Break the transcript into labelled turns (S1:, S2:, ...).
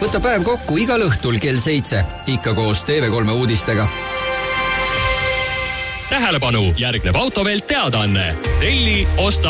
S1: Võta päev kokku igal õhtul kell 7, ikka koos TV3 uudistega.
S2: Tähelepanu, järgneb Autovelt teadaanne. Telli, osta